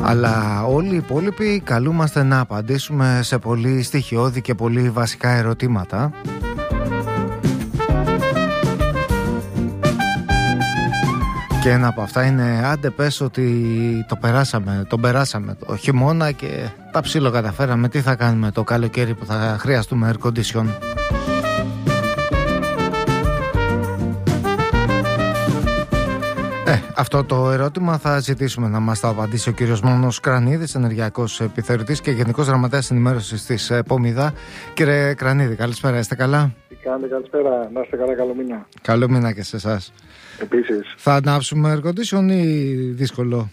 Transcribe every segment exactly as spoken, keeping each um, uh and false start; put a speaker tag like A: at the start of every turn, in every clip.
A: Αλλά όλοι οι υπόλοιποι καλούμαστε να απαντήσουμε σε πολύ στοιχειώδη και πολύ βασικά ερωτήματα. Και ένα από αυτά είναι, άντε πες ότι το περάσαμε, τον περάσαμε το χειμώνα και τα ψήλο καταφέραμε, τι θα κάνουμε το καλοκαίρι που θα χρειαστούμε air condition. Ε, αυτό το ερώτημα θα ζητήσουμε να μας το απαντήσει ο κύριος Μόνος Κρανίδης, ενεργειακός επιθεωρητής και γενικός γραμματέας ενημέρωσης της Πομιδά. Κύριε Κρανίδη, καλησπέρα, είστε καλά?
B: Τι κάνετε, καλησπέρα, να είστε καλά, καλό μήνα.
A: Καλό μήνα και σε εσάς.
B: Επίσης.
A: Θα ανάψουμε air condition ή δύσκολο?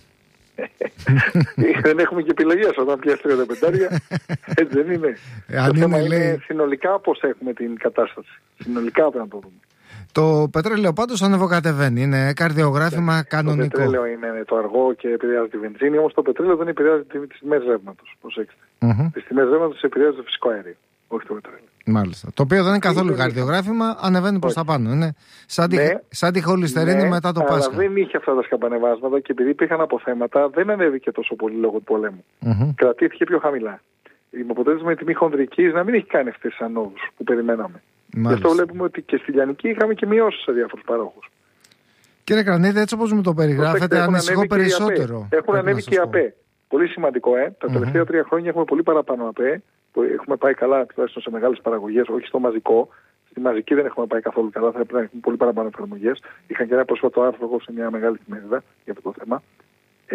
B: Δεν έχουμε και επιλογές όταν πιάσει τριάντα πεντάρια. Έτσι δεν είναι?
A: Αν
B: το θέμα
A: είναι, λέει...
B: είναι συνολικά πώς έχουμε την κατάσταση. Συνολικά πρέπει να το δούμε.
A: Το πετρέλαιο πάντως ανεβοκατεβαίνει, είναι καρδιογράφημα κανονικό.
B: Το πετρέλαιο είναι το αργό και επηρεάζει τη βενζίνη, όμως το πετρέλαιο δεν επηρεάζει τις τιμές ρεύματος. Προσέξτε.
A: Mm-hmm.
B: Τις τιμές ρεύματος επηρεάζει το φυσικό αέριο, όχι το πετρέλαιο.
A: Μάλιστα. Το οποίο δεν είναι καθόλου είναι καρδιογράφημα, ανεβαίνει προς τα πάνω. Είναι σαν, ναι, τη, σαν τη χολυστερίνη, ναι, μετά το Πάσχα.
B: Αλλά δεν είχε αυτά τα σκαμπανεβάσματα και επειδή υπήρχαν αποθέματα, δεν ανέβηκε τόσο πολύ λόγω του πολέμου.
A: Mm-hmm.
B: Κρατήθηκε πιο χαμηλά. Με αποτέλεσμα η τιμή χονδρικής να μην έχει κάνει αυτές τις ανόδους που περιμέναμε. Γι' αυτό βλέπουμε ότι και στη Λιανική είχαμε και μειώσεις σε διάφορους παρόχους.
A: Κύριε Κρανίδη, έτσι όπως μου το περιγράφετε, ανησυχώ περισσότερο.
B: Έχουν ανέβει και οι ΑΠΕ. Πολύ σημαντικό, ε. Τα τελευταία mm-hmm. τρία χρόνια έχουμε πολύ παραπάνω ΑΠΕ. Έχουμε πάει καλά, τουλάχιστον σε μεγάλες παραγωγές, όχι στο μαζικό. Στη μαζική δεν έχουμε πάει καθόλου καλά, θα πρέπει να έχουμε πολύ παραπάνω εφαρμογές. Είχαν και ένα πρόσφατο άρθρο σε μια μεγάλη εφημερίδα για αυτό το θέμα. Ε,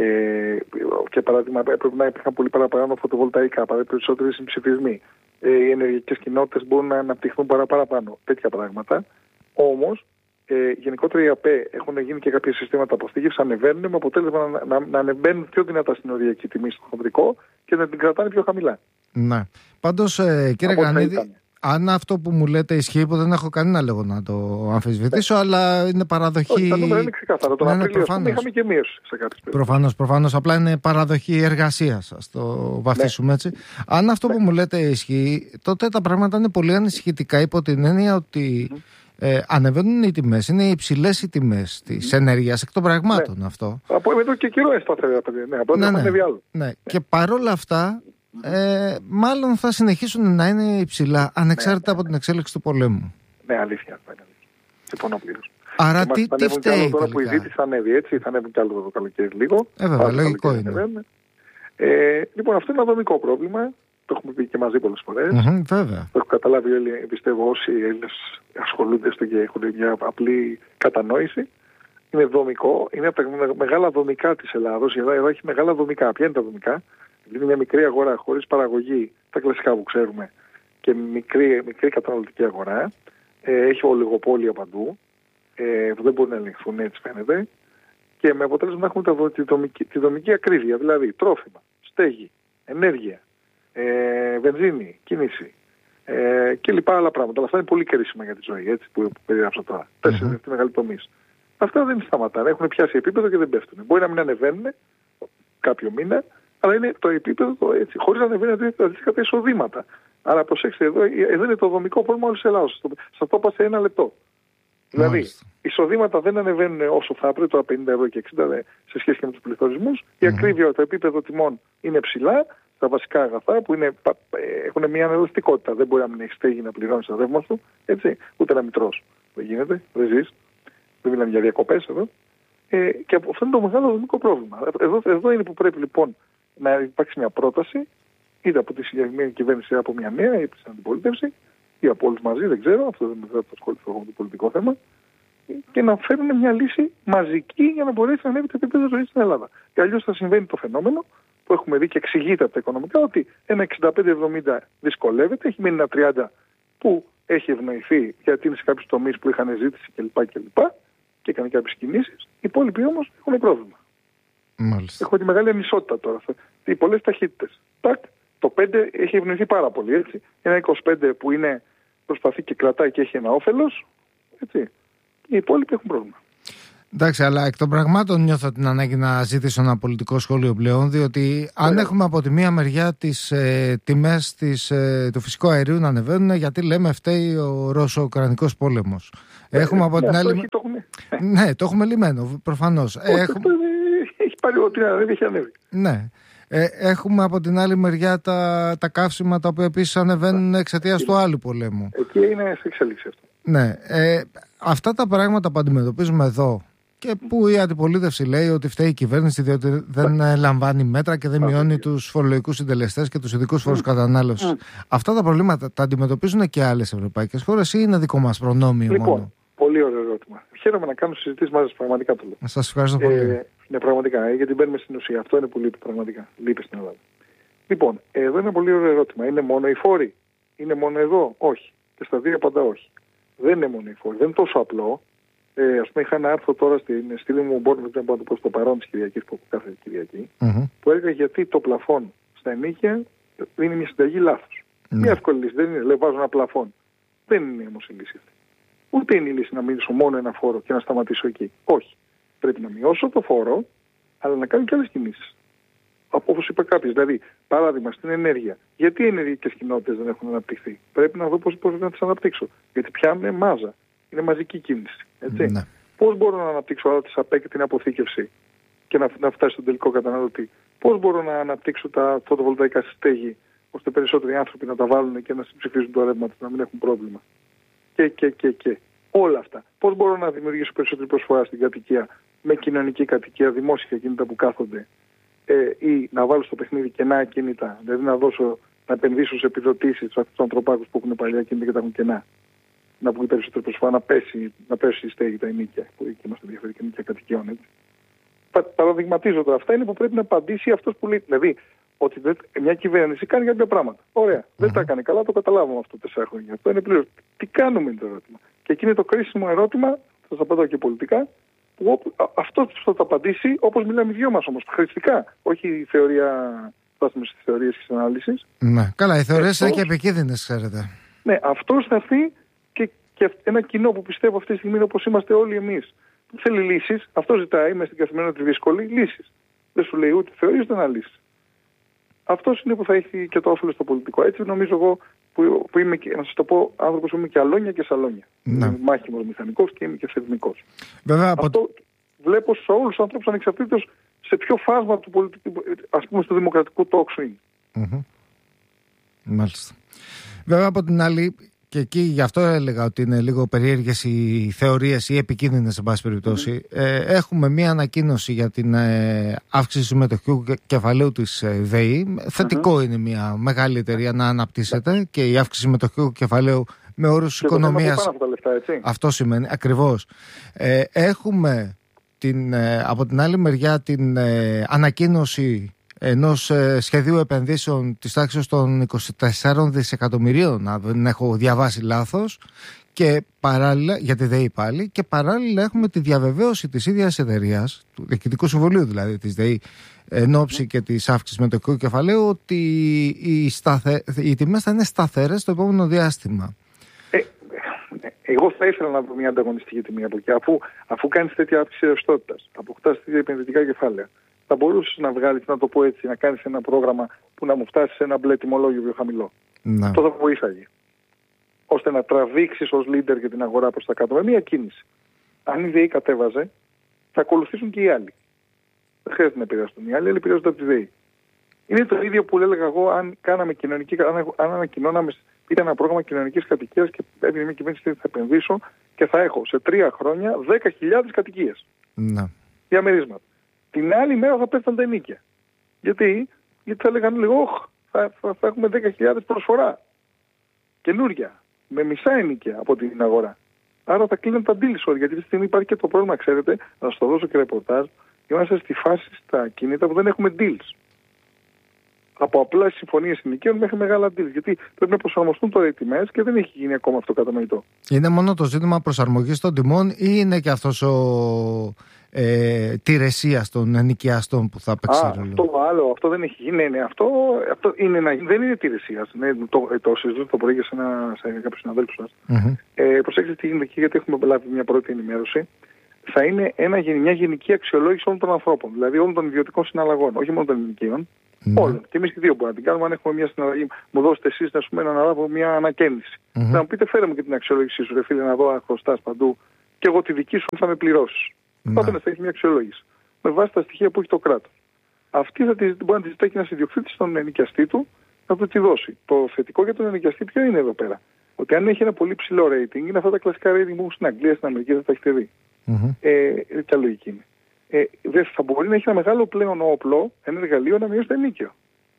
B: και παράδειγμα, έπρεπε να υπήρχαν πολύ παραπάνω φωτοβολταϊκά, περισσότεροι συμψηφισμοί. Ε, οι ενεργειακές κοινότητες μπορούν να αναπτυχθούν παραπάνω. Τέτοια πράγματα. Όμως, ε, γενικότερα οι ΑΠΕ έχουν γίνει και κάποια συστήματα αποθήκευσης, ανεβαίνουν με αποτέλεσμα να, να, να ανεβαίνουν πιο δυνατά στην οριακή τιμή στο χοντρικό και να την κρατάνε πιο χαμηλά.
A: Ναι. Πάντως, ε, κύριε Κρανίδη, αν αυτό που μου λέτε ισχύει, που δεν έχω κανένα λόγο να το αμφισβητήσω, ναι, αλλά είναι παραδοχή. Όχι,
B: τα νούμερα είναι ξεκάθαρα. Τον
A: ναι,
B: Απρίλιο ναι, είχαμε και μείωση σε κάποιες περιπτώσεις.
A: Προφανώς, προφανώς. Απλά είναι παραδοχή εργασίας, ας το βαφτίσουμε, ναι, έτσι. Αν αυτό, ναι, που μου λέτε ισχύει, τότε τα πράγματα είναι πολύ ανησυχητικά υπό την έννοια ότι mm. ε, ανεβαίνουν οι τιμές. Είναι υψηλές οι τιμές της mm. ενέργειας εκ των πραγμάτων, ναι, αυτό.
B: Από εδώ και καιρό έσταθερά, ναι, από ναι, ναι, ναι, άλλο.
A: Ναι. Ναι. Και παρόλα αυτά, Ε, μάλλον θα συνεχίσουν να είναι υψηλά ανεξάρτητα, ναι, από την εξέλιξη του πολέμου.
B: Ναι, αλήθεια. Συμφωνώ πλήρως.
A: Άρα τι, τι φταίει
B: τώρα που η ζήτηση θα ανέβει, έτσι, θα ανέβουν κι άλλο το καλοκαίρι λίγο.
A: Ε, βέβαια, λογικό είναι.
B: Ε, λοιπόν, αυτό είναι ένα δομικό πρόβλημα. Το έχουμε πει και μαζί πολλές φορές.
A: Mm-hmm, βέβαια.
B: Το έχω καταλάβει όλοι, πιστεύω, όσοι Έλληνες ασχολούνται στο και έχουν μια απλή κατανόηση. Είναι δομικό. Είναι από τα μεγάλα δομικά της Ελλάδος. Η Ελλάδα έχει μεγάλα δομικά. Ποια είναι τα δομικά? Είναι μια μικρή αγορά χωρίς παραγωγή, τα κλασικά που ξέρουμε, και μικρή, μικρή καταναλωτική αγορά. Ε, έχει ολιγοπόλια παντού, ε, που δεν μπορούν να ελεγχθούν, έτσι φαίνεται. Και με αποτέλεσμα να έχουμε τα, τη, δομική, τη δομική ακρίβεια, δηλαδή τρόφιμα, στέγη, ενέργεια, ε, βενζίνη, κίνηση ε, και λοιπά άλλα πράγματα. Αλλά αυτά είναι πολύ κρίσιμα για τη ζωή, έτσι, που, που περιγράψα τώρα. Mm-hmm. Τέσσερις αυτοί μεγάλοι τομείς. Αυτά δεν σταματάνε, έχουν πιάσει επίπεδο και δεν πέφτουν. Μπορεί να μην ανεβαίνουν κάποιο μήνα, αλλά είναι το επίπεδο το έτσι, χωρίς να ανεβαίνει αντίστοιχα τα εισοδήματα. Άρα προσέξτε, εδώ, εδώ είναι το δομικό πρόβλημα όλης της Ελλάδος. Σας το είπα σε ένα λεπτό. Δηλαδή, Μάλιστα. εισοδήματα δεν ανεβαίνουν όσο θα έπρεπε, τώρα πενήντα ευρώ και εξήντα σε σχέση και με τους πληθωρισμούς. Mm-hmm. Η ακρίβεια, το επίπεδο τιμών είναι ψηλά στα βασικά αγαθά που είναι, έχουν μια ανελαστικότητα. Δεν μπορεί να μην έχει στέγη να πληρώνει τα ρεύμα του, έτσι, ούτε να μην τρως. Δεν γίνεται, δεν ζεις. Δεν μιλάμε για διακοπές εδώ. Ε, και αυτό είναι το μεγάλο δομικό πρόβλημα. Εδώ, εδώ είναι που πρέπει λοιπόν να υπάρξει μια πρόταση, είτε από τη συγκεκριμένη κυβέρνηση, από μια νέα, είτε στην αντιπολίτευση, ή από όλους μαζί, δεν ξέρω, αυτό δεν θα ασχοληθώ με το πολιτικό θέμα, και να φέρουν μια λύση μαζική για να μπορέσει να ανέβει το επίπεδο ζωής στην Ελλάδα. Και αλλιώς θα συμβαίνει το φαινόμενο που έχουμε δει και εξηγείται από τα οικονομικά, ότι ένα εξήντα πέντε εβδομήντα δυσκολεύεται, έχει μείνει ένα τριάντα που έχει ευνοηθεί γιατί είναι σε κάποιους τομείς που είχαν ζήτηση κλπ. κλπ. Και έκανε κάποιες κινήσεις. Οι υπόλοιποι όμως έχουν πρόβλημα.
A: Μάλιστα.
B: Έχουμε τη μεγάλη ανισότητα τώρα. Οι πολλές ταχύτητες. Τάκ, το πέντε έχει ευνοηθεί πάρα πολύ. Έτσι. Ένα είκοσι πέντε που είναι προσπαθεί και κρατάει και έχει ένα όφελος. Έτσι. Οι υπόλοιποι έχουν πρόβλημα.
A: Εντάξει, αλλά εκ των πραγμάτων νιώθω την ανάγκη να ζητήσω ένα πολιτικό σχόλιο πλέον, διότι αν yeah. έχουμε από τη μία μεριά τις ε, τιμές της, ε, του φυσικού αερίου να ανεβαίνουν, γιατί λέμε φταίει ο Ρώσο-Ουκρανικός πόλεμος. Yeah. Έχουμε από yeah, την άλλη.
B: Το έχουμε.
A: Ναι, το έχουμε λυμμένο, προφανώς.
B: Όχι, έχουμε... Έχει πάρει ό,τι ανέβει, έχει ανέβει.
A: Ναι. Ε, έχουμε από την άλλη μεριά τα, τα καύσιμα τα οποία επίσης ανεβαίνουν εξαιτίας του άλλου πολέμου.
B: Εκεί είναι σε εξέλιξη αυτό.
A: Ναι. Ε, αυτά τα πράγματα που αντιμετωπίζουμε εδώ και που η αντιπολίτευση λέει ότι φταίει η κυβέρνηση διότι δεν mm. λαμβάνει μέτρα και δεν mm. μειώνει τους φορολογικούς συντελεστές και τους ειδικούς φόρους mm. κατανάλωσης. Mm. Αυτά τα προβλήματα τα αντιμετωπίζουν και άλλες ευρωπαϊκές χώρες ή είναι δικό μας προνόμιο
B: λοιπόν,
A: μόνο?
B: Πολύ ωραίο ερώτημα. Χαίρομαι να κάνω συζητήσεις μαζί σας, πραγματικά το λέω.
A: Σας ευχαριστώ πολύ.
B: Ε, ναι, πραγματικά, γιατί μπαίνουμε στην ουσία. Αυτό είναι που λείπει πραγματικά. Λείπει στην Ελλάδα. Λοιπόν, εδώ είναι ένα πολύ ωραίο ερώτημα. Είναι μόνο οι φόροι? Είναι μόνο εδώ? Όχι. Και στα δύο πάντα όχι. Δεν είναι μόνο οι φόροι. Δεν είναι τόσο απλό. Ε, ας πούμε, είχα ένα άρθρο τώρα στην στήλη μου, μπορώ να το πω στο παρόν της Κυριακής, που κάθε Κυριακή, mm-hmm. που έλεγε γιατί το πλαφόν στα ενοίκια είναι μια συνταγή λάθος. Mm-hmm. Μια εύκολη λύση. Δεν είναι. Λέει, βάζω ένα πλαφόν. Δεν είναι όμως η λύση αυτή. Ούτε είναι η λύση να μείνω μόνο ένα φόρο και να σταματήσω εκεί. Όχι. Πρέπει να μειώσω το φόρο, αλλά να κάνω και άλλες κινήσεις. Όπως είπε κάποιος, δηλαδή, παράδειγμα, στην ενέργεια. Γιατί οι ενεργειακές κοινότητες δεν έχουν αναπτυχθεί? Πρέπει να δω πώς μπορώ να τις αναπτύξω. Γιατί πιάνουν μάζα. Είναι μαζική κίνηση. Έτσι. Ναι. Πώς μπορώ να αναπτύξω άλλα τις ΑΠΕ και την αποθήκευση και να, να φτάσει στον τελικό καταναλωτή? Πώς μπορώ να αναπτύξω τα φωτοβολταϊκά στέγη, ώστε περισσότεροι άνθρωποι να τα βάλουν και να συμψηφίζουν το ρεύμα τους, να μην έχουν πρόβλημα? Και, και, και, και. Όλα αυτά. Πώς μπορώ να δημιουργήσω περισσότερη προσφορά στην κατοικία με κοινωνική κατοικία, δημόσια κίνητα που κάθονται, ε, ή να βάλω στο παιχνίδι κενά κίνητα, δηλαδή να δώσω, να επενδύσω σε επιδοτήσεις στους ανθρωπάκους που έχουν παλιά κίνητα και τα έχουν κενά. Να βγει περισσότερη προσφορά, να πέσει, να πέσει η στέγη τα ενίκια, που εκεί είμαστε διαφορετικά ενίκια κατοικιών. Έτσι. Πα, παραδειγματίζω τώρα. Αυτά είναι που πρέπει να απαντήσει αυτός που λέει. Δηλαδή, ότι δεν, μια κυβέρνηση κάνει κάποια πράγματα. Ωραία. Mm-hmm. Δεν τα έκανε καλά, το καταλάβουμε αυτό τέσσερα χρόνια. Αυτό είναι πλήρως. Τι κάνουμε είναι το ερώτημα. Και εκεί είναι το κρίσιμο ερώτημα, θα σας απαντώ και πολιτικά, που αυτό θα το απαντήσει όπως μιλάμε οι δυο μας όμως, χρηστικά. Όχι η θεωρία, φτάσουμε στις θεωρίες και στις ανάλυσεις.
A: Ναι, καλά, οι θεωρίες είναι και επικίνδυνες, ξέρετε.
B: Ναι, αυτός θα έρθει και, και ένα κοινό που πιστεύω αυτή τη στιγμή όπως είμαστε όλοι εμείς. Που θέλει λύσεις, αυτό ζητάει μέσα στην καθημερινότητα δύσκολη λύσεις. Δεν σου λέει ούτε θεωρίες ούτε αναλύσεις. Αυτός είναι που θα έχει και το όφελος στο πολιτικό. Έτσι νομίζω εγώ που, που είμαι, και, να σας το πω, άνθρωπος που είμαι και αλόνια και σαλόνια. Ναι. Μάχημος μηχανικός και είμαι και θεσμικός.
A: Βέβαια,
B: αυτό από... βλέπω σε όλους τους ανθρώπους ανεξαρτήτως σε ποιο φάσμα του πολιτικού, ας πούμε στο δημοκρατικού talk show.
A: Mm-hmm. Μάλιστα. Βέβαια από την άλλη, και εκεί γι' αυτό έλεγα ότι είναι λίγο περίεργες οι θεωρίες ή επικίνδυνες σε πάση περιπτώσει. Mm. Ε, έχουμε μία ανακοίνωση για την ε, αύξηση συμμετοχικού κεφαλαίου της ε, ΔΕΗ. Mm-hmm. Θετικό είναι μια μεγάλη εταιρεία να αναπτύσσεται mm. και η αύξηση συμμετοχικού κεφαλαίου με όρους οικονομίας. Αυτό σημαίνει ακριβώς. Ε, έχουμε την, ε, από την άλλη μεριά την ε, ανακοίνωση ενός ε, σχεδίου επενδύσεων της τάξης των είκοσι τεσσάρων δισεκατομμυρίων, αν δεν έχω διαβάσει λάθος, και παράλληλα, για τη ΔΕΗ πάλι, και παράλληλα έχουμε τη διαβεβαίωση της ίδιας εταιρείας, του Διοικητικού Συμβουλίου δηλαδή της ΔΕΗ, εν ώψη και της αύξησης μετοχικού κεφαλαίου, ότι οι, σταθε... οι τιμές θα είναι σταθερές στο επόμενο διάστημα.
B: Ε, εγώ θα ήθελα να βρω μια ανταγωνιστική τιμή από εκεί, αφού, αφού κάνεις τέτοια αύξηση ρευστότητας, αποκτάς τέτοια επενδυτικά κεφάλαια. Θα μπορούσες να βγάλεις, να το πω έτσι, να κάνεις ένα πρόγραμμα που να μου φτάσει σε ένα μπλε τιμολόγιο πιο χαμηλό. Να. Αυτό θα βοήθαγε. Ώστε να τραβήξεις ως leader για την αγορά προς τα κάτω με μία κίνηση. Αν η ΔΕΗ κατέβαζε, θα ακολουθήσουν και οι άλλοι. Δεν χρειάζεται να επηρεαστούν οι άλλοι, αλλά επηρεάζονται από τη ΔΕΗ. Είναι το ίδιο που έλεγα εγώ αν κάναμε κοινωνική, αν, αν ανακοινώναμε, ήταν ένα πρόγραμμα κοινωνικής κατοικίας και έπαιρνε μια κυβέρνηση θα επενδύσω και θα έχω σε τρία χρόνια δέκα χιλιάδες κατοικίες. Να. Διαμερίσματα. Την άλλη μέρα θα πέφτουν τα ενίκια. Γιατί, Γιατί θα έλεγαν λίγο, όχ, θα, θα, θα έχουμε δέκα χιλιάδες προσφορά. Καινούρια. Με μισά ενίκια από την αγορά. Άρα θα κλείνουν τα deals όλοι. Γιατί αυτή τη στιγμή υπάρχει και το πρόβλημα, ξέρετε, να σας το δώσω και ρεπορτάζ. Είμαστε στη φάση στα κινήτα που δεν έχουμε deals. Από απλά συμφωνίες ενοικίων μέχρι μεγάλα deals. Γιατί πρέπει να προσαρμοστούν τώρα οι τιμές και δεν έχει γίνει ακόμα αυτό κατανοητό. Είναι μόνο το ζήτημα προσαρμογής των τιμών ή είναι και αυτός ο ε, τηρεσίας των ενοικιαστών που θα παίξει ρόλο? Αυτό άλλο, αυτό δεν έχει γίνει. Ναι, αυτό, αυτό είναι ένα, δεν είναι τηρεσίας. Ναι, το, το συζητώ το πρωί σε, ένα, σε κάποιους συναδέλφους σας. Mm-hmm. Ε, προσέξτε τι γίνεται εκεί, γιατί έχουμε λάβει μια πρώτη ενημέρωση. Θα είναι ένα, μια γενική αξιολόγηση όλων των ανθρώπων, δηλαδή όλων των ιδιωτικών συναλλαγών, όχι μόνο των ενοικίων. Mm. Όλων. Και εμείς και δύο μπορούμε να την κάνουμε. Αν έχουμε μια συναλλαγή, μου δώσετε εσείς να, πούμε, να αναλάβω μια ανακαίνιση. Mm-hmm. Θα μου πείτε, φέρε μου και την αξιολόγησή σου, ρε φίλε, να δω αν χρωστάς παντού, και εγώ τη δική σου θα με πληρώσεις. Mm. Τότε να θα έχει μια αξιολόγηση. με βάση τα στοιχεία που έχει το κράτος. Αυτή θα τη, μπορεί να τη ζητάει και ένας ιδιοκτήτης στον ενοικιαστή του να του τη δώσει. Το θετικό για τον ενοικιαστή ποιο είναι εδώ πέρα? Ότι αν έχει ένα πολύ ψηλό rating, είναι αυτά τα κλασικά rating που έχουν στην Αγγλία, στην Αμερική, δεν τα έχετε δει. Mm-hmm. Ε, ποια λογική είναι? Ε, δεν θα μπορεί να έχει ένα μεγάλο πλέον όπλο, ένα εργαλείο να μειώσει το ενίκιο.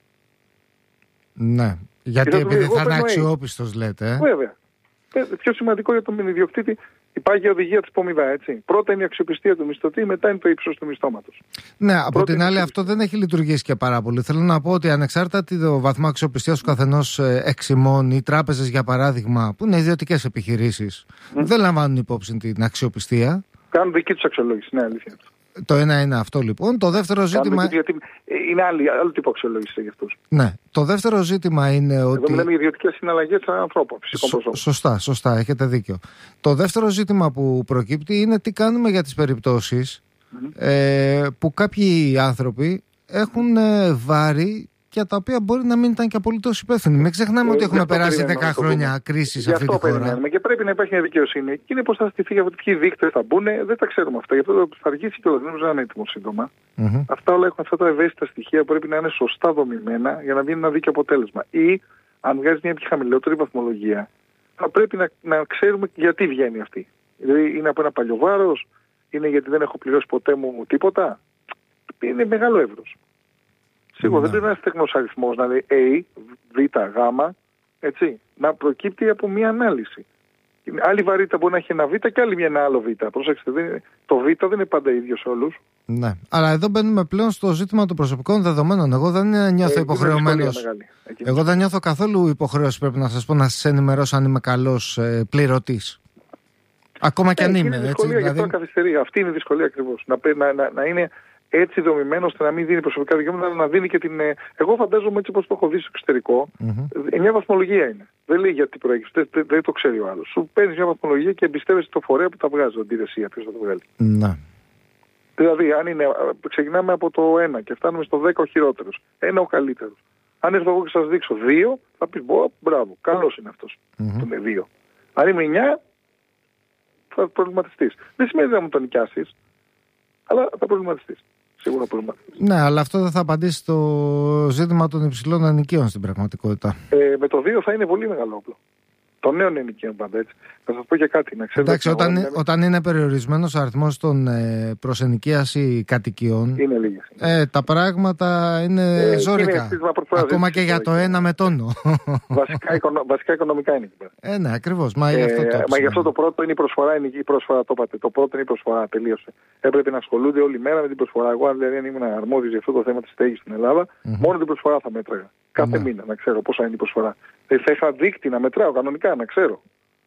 A: Ναι. Γιατί
B: θα
A: επειδή θα είναι αξιόπιστος, λέτε. Ε?
B: Βέβαια. Ε, πιο σημαντικό για τον ιδιοκτήτη υπάρχει η οδηγία της Πομιδά, έτσι. Πρώτα είναι η αξιοπιστία του μισθωτή, μετά είναι το ύψος του μισθώματος.
A: Ναι, από Πρώτα την άλλη αυτό δεν έχει λειτουργήσει και πάρα πολύ. Θέλω να πω ότι ανεξάρτητα το βαθμό αξιοπιστίας του καθενός εξημών, οι τράπεζες για παράδειγμα, που είναι ιδιωτικές επιχειρήσεις, mm. δεν λαμβάνουν υπόψη την αξιοπιστία.
B: Κάνουν δική τους αξιολόγηση, ναι, αλήθεια.
A: Το ένα είναι αυτό λοιπόν. Το δεύτερο ζήτημα.
B: Γιατί είναι άλλη, άλλο τύπο αξιολόγηση για αυτούς.
A: Ναι. Το δεύτερο ζήτημα είναι ότι.
B: Εδώ μιλάμε ιδιωτικές συναλλαγές ανθρώπων, φυσικών προσώπων.
A: Σωστά, σωστά, έχετε δίκιο. Το δεύτερο ζήτημα που προκύπτει είναι τι κάνουμε για τις περιπτώσεις mm-hmm. ε, που κάποιοι άνθρωποι έχουν ε, βάρη για τα οποία μπορεί να μην ήταν και απολύτως υπεύθυνοι. Μην ξεχνάμε ε, ότι έχουμε περάσει δέκα χρόνια κρίση σε αυτή τη χώρα.
B: Περιμένουμε. Και πρέπει να υπάρχει μια δικαιοσύνη. Και είναι πώς θα στηθεί για ποιοι δείκτες θα μπουν, δεν τα ξέρουμε αυτά. Γι' αυτό θα αργήσει και δεν είναι έτοιμο σύντομα. Mm-hmm. Αυτά όλα έχουν αυτά τα ευαίσθητα στοιχεία που πρέπει να είναι σωστά δομημένα για να βγει ένα δίκαιο αποτέλεσμα. Ή αν βγάζει μια χαμηλότερη βαθμολογία, θα πρέπει να, να ξέρουμε γιατί βγαίνει αυτή. Δηλαδή είναι από ένα παλιό βάρος, είναι γιατί δεν έχω πληρώσει ποτέ μου τίποτα. Είναι μεγάλο εύρος. Σίγουρα δεν πρέπει να είναι στεγνός αριθμός, να είναι A, Β, Γ, έτσι, να προκύπτει από μία ανάλυση. Άλλη βαρύτητα μπορεί να έχει ένα Β και άλλη μια ένα άλλο Β. Προσέξτε, δεν είναι, το Β δεν είναι πάντα ίδιο σε όλους.
A: Ναι, αλλά εδώ μπαίνουμε πλέον στο ζήτημα των προσωπικών δεδομένων. Εγώ δεν νιώθω ε, υποχρεωμένος. Εγώ δεν νιώθω καθόλου υποχρέωση, πρέπει να σας πω, να σας ενημερώσω αν είμαι καλός ε, πληρωτής. Ακόμα και ε, αν είμαι.
B: Είναι δυσκολία, έτσι, δηλαδή... καθυστερεί. Αυτή είναι η δυσκολία ακριβώς. Να, να, να, να είναι έτσι δομημένο ώστε να μην δίνει προσωπικά δικαιώματα, αλλά να δίνει και την. Εγώ φαντάζομαι έτσι όπως το έχω δει στο εξωτερικό, mm-hmm. μια βαθμολογία είναι. Δεν λέει γιατί προέκυψε, δεν, δεν το ξέρει ο άλλος. Σου παίρνει μια βαθμολογία και εμπιστεύεσαι το φορέα που τα βγάζει, την υπηρεσία, ποιος θα το βγάλει.
A: Mm-hmm.
B: Δηλαδή, αν είναι, ξεκινάμε από το ένα και φτάνουμε στο δέκα ο χειρότερος, ένα ο καλύτερος. Αν έρθω εγώ και σας δείξω δύο, θα πεις μπράβο, καλός είναι αυτός mm-hmm. που είναι δύο. Αν είμαι εννιά, θα προβληματιστείς. Δεν σημαίνει να μου τον νοικιάσεις, αλλά θα προβληματιστείς. Σίγουρα προβληματιστείς.
A: Ναι, αλλά αυτό δεν θα απαντήσει στο ζήτημα των υψηλών ενοικίων στην πραγματικότητα.
B: Ε, με το δύο θα είναι πολύ μεγάλο όπλο. Των νέων ενοικίων πάντα έτσι. Θα σας πω και κάτι. Να ξέρετε.
A: Εντάξει, όταν, είναι... όταν είναι περιορισμένος ο αριθμός των ε, προς ενοικίαση κατοικιών,
B: είναι λίγες.
A: Ε, τα πράγματα είναι ε, ζώρικα. Είναι ακόμα και για το ένα με τόνο.
B: Βασικά, οικονο... βασικά οικονομικά είναι εκεί πέρα.
A: Ε, ναι, ακριβώς. Μα, ε, αυτό το
B: μα γι' αυτό το πρώτο είναι η προσφορά, είναι η προσφορά. Το, είπατε. Το πρώτο είναι η προσφορά. Τελείωσε. Έπρεπε να ασχολούνται όλη μέρα με την προσφορά. Εγώ, δηλαδή, αν ήμουν αρμόδιος για αυτό το θέμα της στέγης στην Ελλάδα, mm-hmm. μόνο την προσφορά θα μέτραγα. Κάθε mm-hmm. μήνα να ξέρω πόσα είναι η προσφορά. Δηλαδή, θα είχα δείκτη να μετράω κανονικά, να ξέρω.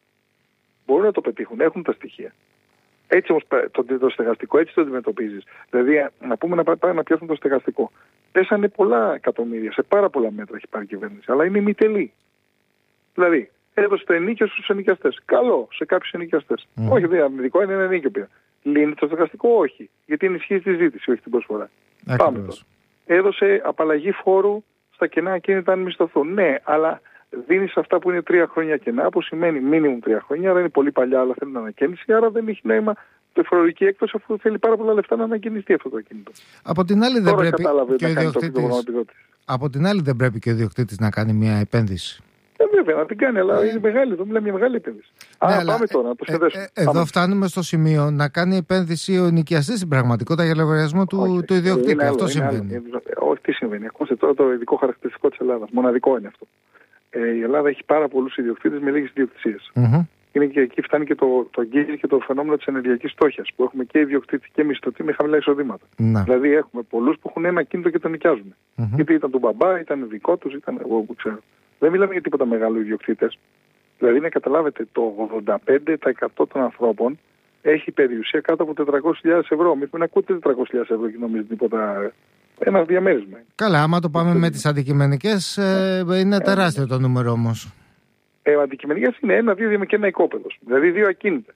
B: Μπορούν να το πετύχουν, έχουν τα στοιχεία. Έτσι όμως το, το στεγαστικό, έτσι το αντιμετωπίζεις. Δηλαδή, να πούμε να πάει να πιάσουν το στεγαστικό. Πέσανε πολλά εκατομμύρια, σε πάρα πολλά μέτρα έχει πάρει η κυβέρνηση, αλλά είναι ημιτελή. Δηλαδή, έδωσε το ενίκιο στους ενοικιαστές. Καλό σε κάποιους ενοικιαστές. Mm. Όχι, δεν είναι αρνητικό, είναι ένα ενίκιο πια. Λύνει το στεγαστικό, όχι. Γιατί ενισχύει τη ζήτηση, όχι την προσφορά. Ακριβώς. Πάμε τώρα. Έδωσε απαλλαγή φόρου στα κενά ακίνητα αν μισθωθούν. Ναι, αλλά δίνεις αυτά που είναι τρία χρόνια κενά, που σημαίνει μίνιμουμ τρία χρόνια, άρα είναι πολύ παλιά, αλλά θέλει να ανακαίνιση, άρα δεν έχει νόημα το φορολογική έκπτωση, αφού θέλει πάρα πολλά λεφτά να ανακαινιστεί αυτό το ακίνητο.
A: Από την άλλη δεν πρέπει και ο ιδιοκτήτης... Από την άλλη δεν πρέπει και ο ιδιοκτήτης να κάνει μια επένδυση.
B: Ε, βέβαια, να την κάνει, αλλά είναι μεγάλη, εδώ μιλάμε μια μεγάλη επένδυση. Ναι, άρα πάμε τώρα, να το συνδέσουμε. Ε, ε,
A: εδώ φτάνουμε στο σημείο να κάνει επένδυση ο νοικιαστής στην πραγματικότητα για λογαριασμό του, okay. του ιδιοκτήτη. Είναι αυτό άλλο, συμβαίνει. Είναι άλλο. Όχι, τι συμβαίνει. Ακούστε τώρα το ειδικό χαρακτηριστικό της Ελλάδας. Μοναδικό είναι αυτό. Ε, η Ελλάδα έχει πάρα πολλούς ιδιοκτήτες με λίγες ιδιοκτησίες. Mm-hmm. Είναι και εκεί φτάνει και το, το αγγίζει και το φαινόμενο της ενεργειακής φτώχειας, που έχουμε και ιδιοκτήτη και μισθωτή με χαμηλά εισοδήματα. Mm-hmm. Δηλαδή έχουμε πολλούς που έχουν ένα κίνητο και τον νοικιάζουν. Mm-hmm. Είτε ήταν του μπαμπά, ήταν δικό τους, ήταν εγώ που ξέρω. Δεν μιλάμε για τίποτα μεγάλο ιδιοκτήτες. Δηλαδή να καταλάβετε, το ογδόντα πέντε τοις εκατό των ανθρώπων έχει περιουσία κάτω από τετρακόσιες χιλιάδες ευρώ. Μην ακούτε τετρακόσιες χιλιάδες ευρώ και νομίζετε τίποτα. Ένα διαμέρισμα. Καλά, άμα το πάμε με τις αντικειμενικές, ε, είναι τεράστιο το νούμερο όμως.
B: Ε, αντικειμενικές είναι ένα, δύο και ένα οικόπεδος. Δηλαδή δύο ακίνητα.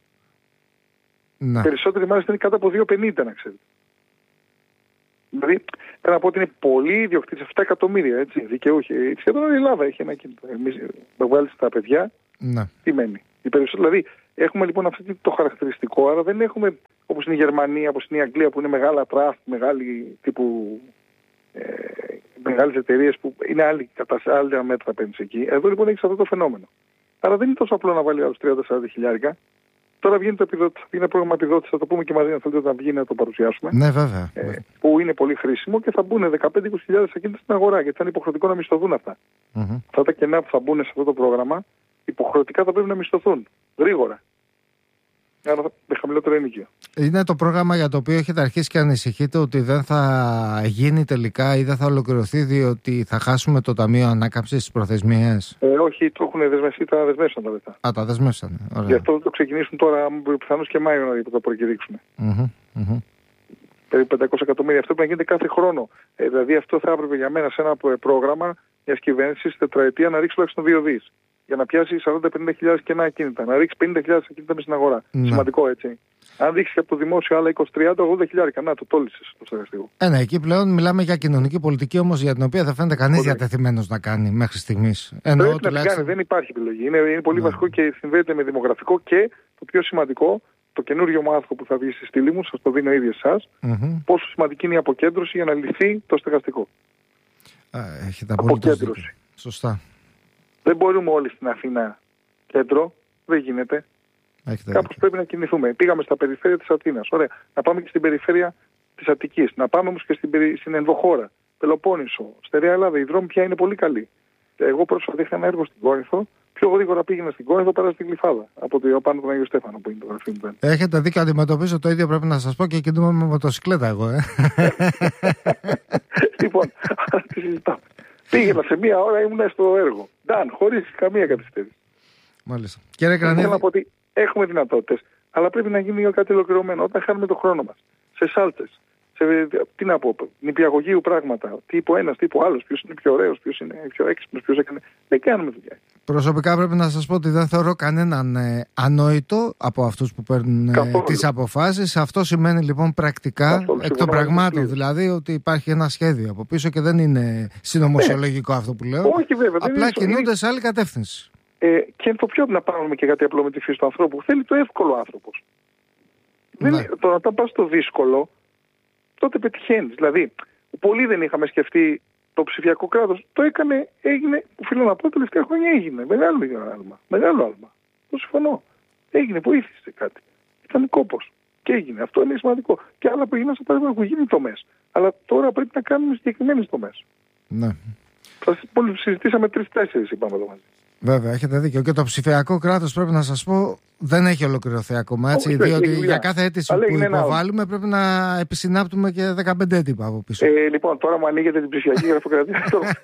B: Να. Περισσότεροι μάλιστα είναι κάτω από δύο πενήντα, να ξέρετε. Δηλαδή, πρέπει να πω ότι είναι πολλοί ιδιοκτήτες, επτά εκατομμύρια, έτσι, δικαιούχοι. Σχεδόν η Ελλάδα έχει ένα ακίνητο. Εμείς το βγάλεις στα παιδιά, να. Τι μένει. Οι περισσότεροι, δηλαδή, έχουμε λοιπόν αυτό το χαρακτηριστικό, άρα δεν έχουμε όπως είναι η Γερμανία, όπως είναι η Αγγλία που είναι μεγάλα τραστ, μεγάλη τύπου. Ε, μεγάλες εταιρείες που είναι άλλη κατά άλλα μέτρα παίρνεις εκεί. Εδώ λοιπόν έχεις αυτό το φαινόμενο. Άρα δεν είναι τόσο απλό να βάλει άλλους τριάντα με σαράντα χιλιάρικα. Τώρα βγαίνει το επιδότηση, είναι πρόγραμμα επιδότηση, θα το πούμε και μαζί να θέλετε να βγει να το παρουσιάσουμε.
A: Ναι, βέβαια.
B: Ε, που είναι πολύ χρήσιμο και θα μπουν δεκαπέντε με είκοσι χιλιάδες ακίνητα στην αγορά, γιατί θα είναι υποχρεωτικό να μισθωθούν αυτά. Mm-hmm. Αυτά τα κενά που θα μπουν σε αυτό το πρόγραμμα υποχρεωτικά θα πρέπει να μισθωθούν γρήγορα. Άρα με χαμηλότερο ενοικίο.
A: Είναι το πρόγραμμα για το οποίο έχετε αρχίσει και ανησυχείτε ότι δεν θα γίνει τελικά ή δεν θα ολοκληρωθεί διότι θα χάσουμε το Ταμείο Ανάκαμψης στις προθεσμίες.
B: Ε, όχι, το έχουν δεσμευτεί, τα δεσμεύσαν τα λεφτά.
A: Α, τα δεσμεύσαν.
B: Γι' αυτό το ξεκινήσουν τώρα, πιθανώς και Μάιο να το προκηρύξουμε.
A: Mm-hmm, mm-hmm.
B: Περίπου πεντακόσια εκατομμύρια. Αυτό πρέπει να γίνεται κάθε χρόνο. Ε, δηλαδή αυτό θα έπρεπε για μένα σε ένα πρόγραμμα μια κυβέρνηση τετραετία να ρίξει τουλάχιστον δύο δις. Για να πιάσει σαράντα με πενήντα χιλιάδες κενά ακίνητα. Να ρίξει πενήντα χιλιάδες ακίνητα μες στην αγορά. Ναι. Σημαντικό έτσι. Αν ρίξει από το δημόσιο άλλα είκοσι τριάντα ογδόντα χιλιάδες, να το τόλισε το στεγαστικό. Ε,
A: ναι, εκεί πλέον μιλάμε για κοινωνική πολιτική όμως για την οποία δεν φαίνεται κανείς διατεθειμένος να κάνει μέχρι στιγμής.
B: Πρέπει να τουλάχιστον... κάνει, δεν υπάρχει επιλογή. Είναι, είναι πολύ ναι. βασικό και συνδέεται με δημογραφικό και το πιο σημαντικό, το καινούριο μου άρθρο που θα βγει στη στήλη μου, σας το δίνω ήδη εσάς, mm-hmm. πόσο σημαντική είναι η αποκέντρωση για να λυθεί το στεγαστικό.
A: Α, έχετε αποκέντρωση. Σωστά.
B: Δεν μπορούμε όλοι στην Αθήνα κέντρο, δεν γίνεται. Κάπως πρέπει να κινηθούμε. Πήγαμε στα περιφέρεια της Αθήνας. Ωραία. Να πάμε και στην περιφέρεια της Αττικής. Να πάμε όμως και στην, περι... στην ενδοχώρα. Πελοπόννησο, Στερεά Ελλάδα. Οι δρόμοι πια είναι πολύ καλοί. Εγώ πρόσφατα είχα ένα έργο στην Κόρινθο. Πιο γρήγορα πήγαινα στην Κόρινθο παρά στην Γλυφάδα. Από το πάνω τον Άγιο Στέφανο που είναι το γραφείο μου.
A: Έχετε δίκιο, αντιμετωπίζω το ίδιο πρέπει να σας πω και κινούμαι με μοτοσυκλέτα εγώ. Ε.
B: Λοιπόν, τι συζητάμε. Πήγαινα σε μία ώρα, ήμουν στο έργο. Νταν, χωρίς καμία καθυστέρηση.
A: Μάλιστα. Κύριε Κρανίδη.
B: Θέλω να πω ότι έχουμε δυνατότητες, αλλά πρέπει να γίνει κάτι ολοκληρωμένο. Όταν χάνουμε τον χρόνο μας, σε σάλτσες, σε, τι να πω, νηπιαγωγείου πράγματα, τύπο ένας, τύπο άλλος, ποιος είναι πιο ωραίος, ποιος είναι πιο έξυπνος, ποιος έκανε. Δεν κάνουμε δουλειά.
A: Προσωπικά πρέπει να σας πω ότι δεν θεωρώ κανέναν ε, ανόητο από αυτούς που παίρνουν ε, τις αποφάσεις. Αυτό σημαίνει λοιπόν πρακτικά καθόλου, εκ των πραγμάτων, δηλαδή ότι υπάρχει ένα σχέδιο από πίσω και δεν είναι συνωμοσιολογικό ναι. αυτό που λέω.
B: Όχι βέβαια.
A: Απλά κινούνται είναι... σε άλλη κατεύθυνση.
B: Ε, και το πιο να πάρουμε και κάτι απλό με τη φύση του ανθρώπου. Θέλει το εύκολο άνθρωπος. Ναι. Δεν, το να τα πας στο δύσκολο, τότε πετυχαίνεις. Δηλαδή, πολλοί δεν είχαμε σκεφτεί το ψηφιακό κράτος. Το έκανε, έγινε, που φίλω να πω, τελευταία χρόνια έγινε. Μεγάλο άλμα. Μεγάλο άλμα. Το συμφωνώ. Έγινε, βοήθησε κάτι. Ήταν κόπος. Και έγινε. Αυτό είναι σημαντικό. Και άλλα που έγιναν στα παράδειγμα έχουν γίνει τομές. Αλλά τώρα πρέπει να κάνουμε συγκεκριμένες τομές.
A: Ναι.
B: Θα συζητήσαμε τρεις-τέσσερις, είπαμε εδώ μαζί.
A: Βέβαια, έχετε δίκιο. Και το ψηφιακό κράτος πρέπει να σας πω δεν έχει ολοκληρωθεί ακόμα. Έτσι, όχι, διότι για δουλειά. Κάθε αίτηση αλλά που υποβάλλουμε ένα... πρέπει να επισυνάπτουμε και δεκαπέντε έντυπα από πίσω.
B: Ε, λοιπόν, τώρα μου ανοίγεται την ψηφιακή γραφειοκρατία.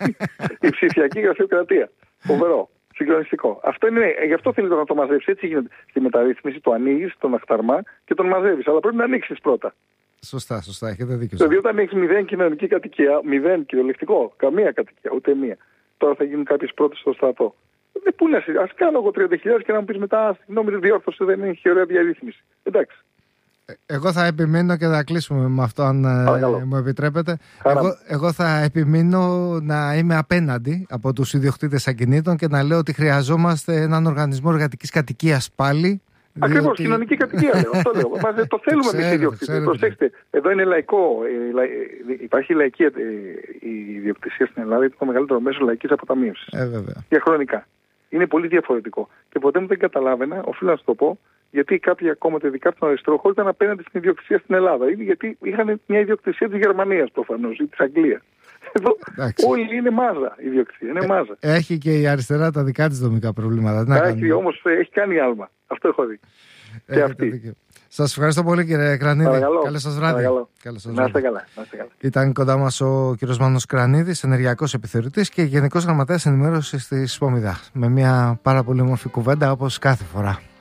B: Η ψηφιακή γραφειοκρατία. Φοβερό. Συγκλονιστικό. Αυτό είναι, γι' αυτό θέλει να το μαζεύει. Έτσι γίνεται στη μεταρρύθμιση. Το ανοίγει, τον αχταρμά και τον μαζεύει. Αλλά πρέπει να ανοίξει πρώτα.
A: Σωστά, σωστά. Έχετε δίκιο.
B: Δηλαδή, όταν έχει μηδέν κοινωνική κατοικία, μηδέν κυριολεκτικό, καμία κατοικία, ούτε μία. Τώρα θα γίνουν κάποιες πρώτες στο στρατό. Δεν πού να ας κάνω εγώ τριάντα χιλιάδες και να μου πεις μετά, συγγνώμη, τη διόρθωση δεν έχει ωραία διαρρύθμιση. Εντάξει.
A: Εγώ θα επιμείνω και θα κλείσουμε με αυτό, αν Παρακαλώ. μου επιτρέπετε. Εγώ, εγώ θα επιμείνω να είμαι απέναντι από τους ιδιοκτήτες ακινήτων και να λέω ότι χρειαζόμαστε έναν οργανισμό εργατικής κατοικίας πάλι.
B: Ακριβώς, διότι... κοινωνική κατοικία λέω. Αυτό λέω. Μα δεν το θέλουμε εμείς οι ιδιοκτήτες. Προσέξτε, εδώ είναι λαϊκό. Υπάρχει λαϊκή η ιδιοκτησία στην Ελλάδα, είναι το μεγαλύτερο μέσο λαϊκής αποταμίευσης.
A: Ε, βέβαια.
B: Διαχρονικά. Είναι πολύ διαφορετικό. Και ποτέ μου δεν καταλάβαινα, οφείλω να σου το πω, γιατί κάποια κόμματα, ειδικά από τον αριστερό χώρο, ήταν απέναντι στην ιδιοκτησία στην Ελλάδα. Είναι γιατί είχαν μια ιδιοκτησία της Γερμανίας προφανώς ή της Αγγλίας. Εδώ εντάξει. Όλοι είναι μάζα η ιδιοκτησία. Είναι μάζα.
A: Έχει και η αριστερά τα δικά της δομικά προβλήματα.
B: Έχει όμως έχει κάνει άλμα. Αυτό έχω δει.
A: Ε, και αυτή. Σας ευχαριστώ πολύ κύριε Κρανίδη. Καλό σας βράδυ.
B: Να είστε καλά.
A: Ήταν κοντά μας ο κύριος Μάνος Κρανίδης, ενεργειακός επιθεωρητής και γενικός γραμματέας ενημέρωσης της ΠΟΜΙΔΑ. Με μια πάρα πολύ όμορφη κουβέντα όπως κάθε φορά.